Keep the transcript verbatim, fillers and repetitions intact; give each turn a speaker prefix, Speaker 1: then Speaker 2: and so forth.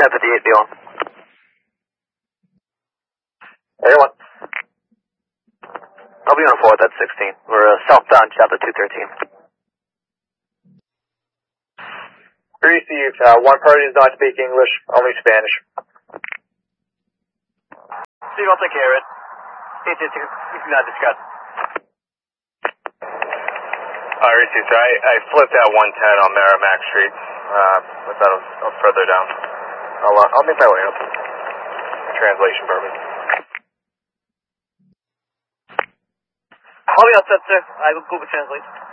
Speaker 1: ten fifty-eight, be on.
Speaker 2: Everyone.
Speaker 1: I'll be on four, that's sixteen. We're uh, southbound, chapter two thirteen.
Speaker 2: Received. Uh, one party does not speak English, only Spanish.
Speaker 1: Steve, I'll take care of it. You can not discuss.
Speaker 3: I received. I, I flipped at one ten on Merrimack Street. Uh, I thought it was, I was further down. I'll, uh, I'll make my way up. Translation purpose.
Speaker 1: I'll be outside, sir. I will Google Translate.